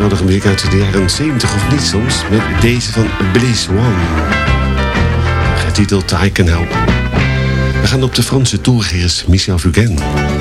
eenvoudige muziek uit de jaren 70 of niet soms. Met deze van Blaze One. Getiteld I Can Help. We gaan op de Franse tour. Hier is Michel Fugain.